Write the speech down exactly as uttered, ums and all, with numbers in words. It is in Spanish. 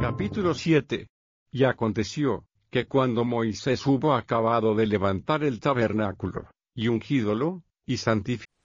Capítulo siete. Y aconteció, que cuando Moisés hubo acabado de levantar el tabernáculo, y ungídolo, y santificado,